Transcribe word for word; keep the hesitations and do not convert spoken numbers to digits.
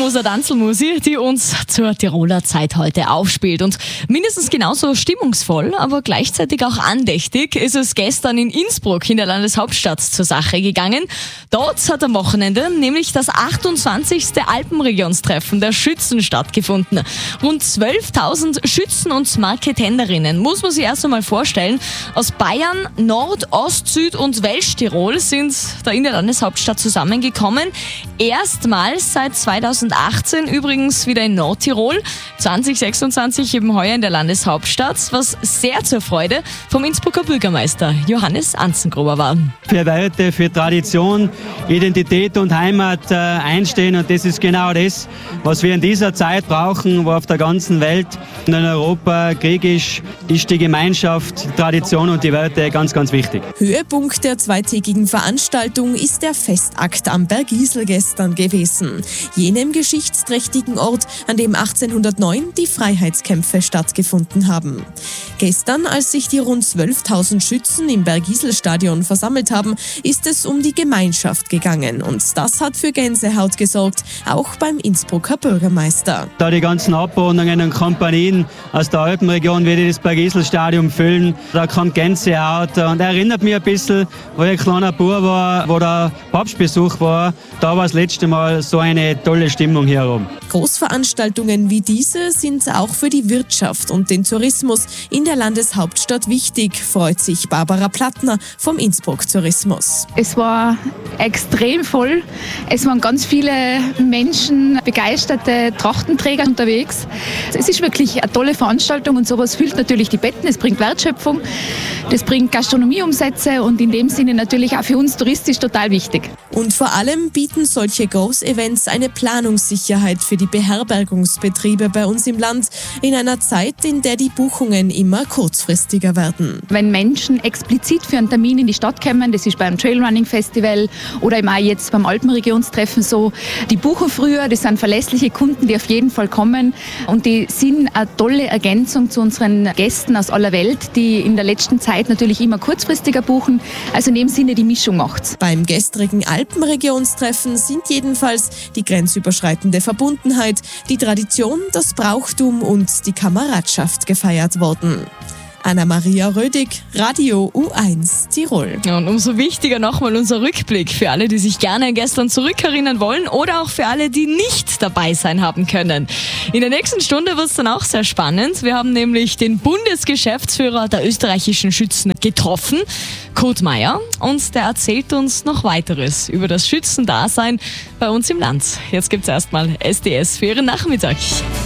Rosa Danzelmusi, die uns zur Tiroler Zeit heute aufspielt. Und mindestens genauso stimmungsvoll, aber gleichzeitig auch andächtig ist es gestern in Innsbruck in der Landeshauptstadt zur Sache gegangen. Dort hat am Wochenende nämlich das achtundzwanzigste Alpenregionstreffen der Schützen stattgefunden. Rund zwölftausend Schützen und Marketenderinnen, muss man sich erst einmal vorstellen, aus Bayern, Nord-, Ost-, Süd- und Westtirol sind da in der Landeshauptstadt zusammengekommen. Erstmals seit zweitausendachtzehn übrigens wieder in Nordtirol, zwanzig sechsundzwanzig eben heuer in der Landeshauptstadt, was sehr zur Freude vom Innsbrucker Bürgermeister Johannes Anzengruber war. Für Werte, für Tradition, Identität und Heimat äh, einstehen, und das ist genau das, was wir in dieser Zeit brauchen, wo auf der ganzen Welt und in Europa Krieg ist, ist die Gemeinschaft, die Tradition und die Werte ganz, ganz wichtig. Höhepunkt der zweitägigen Veranstaltung ist der Festakt am Bergisel gestern gewesen, jenem geschichtsträchtigen Ort, an dem achtzehnhundertneun die Freiheitskämpfe stattgefunden haben. Gestern, als sich die rund zwölftausend Schützen im Bergisel-Stadion versammelt haben, ist es um die Gemeinschaft gegangen, und das hat für Gänsehaut gesorgt, auch beim Innsbrucker Bürgermeister. Da die ganzen Abordnungen und Kompanien aus der Alpenregion wieder das Bergisel-Stadion füllen, da kommt Gänsehaut und erinnert mich ein bisschen, wo ich ein kleiner Bub war, wo der Papstbesuch war, da war das letzte Mal so eine tolle Stimmung hier oben. Großveranstaltungen wie diese sind auch für die Wirtschaft und den Tourismus in der Landeshauptstadt wichtig, freut sich Barbara Plattner vom Innsbruck Tourismus. Es war extrem voll. Es waren ganz viele Menschen, begeisterte Trachtenträger unterwegs. Es ist wirklich eine tolle Veranstaltung, und sowas füllt natürlich die Betten. Es bringt Wertschöpfung, das bringt Gastronomieumsätze und in dem Sinne natürlich auch für uns touristisch total wichtig. Und vor allem bieten solche Großevents eine Planungssicherheit für die Beherbergungsbetriebe bei uns im Land in einer Zeit, in der die Buchungen immer kurzfristiger werden. Wenn Menschen explizit für einen Termin in die Stadt kommen, das ist beim Trailrunning Festival oder eben auch jetzt beim Alpenregionstreffen so, die buchen früher, das sind verlässliche Kunden, die auf jeden Fall kommen, und die sind eine tolle Ergänzung zu unseren Gästen aus aller Welt, die in der letzten Zeit natürlich immer kurzfristiger buchen, also in dem Sinne die Mischung macht's. Beim gestrigen Alpenregionstreffen sind jedenfalls die grenzüberschreitende Verbundenheit, die Tradition, das Brauchtum und die Kameradschaft gefeiert worden. Anna-Maria Rödig, Radio U eins Tirol. Und umso wichtiger nochmal unser Rückblick für alle, die sich gerne an gestern zurückerinnern wollen, oder auch für alle, die nicht dabei sein haben können. In der nächsten Stunde wird es dann auch sehr spannend. Wir haben nämlich den Bundesgeschäftsführer der österreichischen Schützen getroffen, Kurt Meyer, und der erzählt uns noch weiteres über das Schützendasein bei uns im Land. Jetzt gibt es erstmal S D S für Ihren Nachmittag.